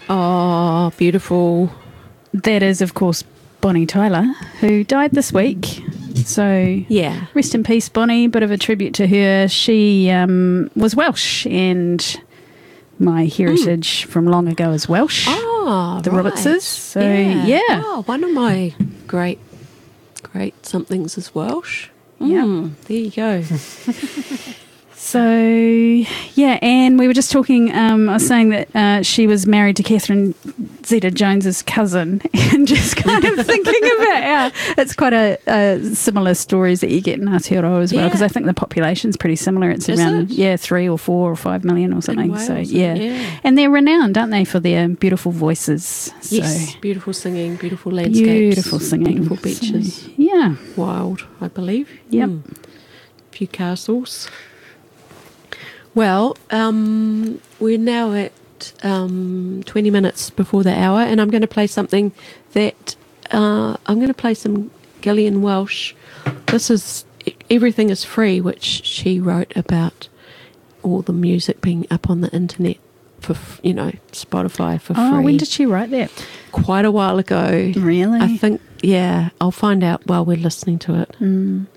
Oh, beautiful. That is, of course, Bonnie Tyler, who died this week. So, Yeah. rest in peace, Bonnie. Bit of a tribute to her. She was Welsh, and my heritage from long ago is Welsh. Oh, the right. Robertses. So, yeah. Oh, one of my great somethings is Welsh. Yeah. There you go. So, yeah, and we were just talking, I was saying that she was married to Catherine Zeta-Jones's cousin, and just kind of thinking about how it's quite a similar stories that you get in Aotearoa as well, because I think the population's pretty similar. It's around 3 or 4 or 5 million or something. Wales, so, yeah. And they're renowned, aren't they, for their beautiful voices. Yes, so, beautiful singing, beautiful landscapes. Beautiful singing. Beautiful beaches. So, yeah. Wild, I believe. Yep. A few castles. Well, we're now at 20 minutes before the hour, and I'm going to play something that I'm going to play some Gillian Welsh. This is Everything is Free, which she wrote about all the music being up on the internet for, Spotify for free. Oh, when did she write that? Quite a while ago. Really? I think, I'll find out while we're listening to it.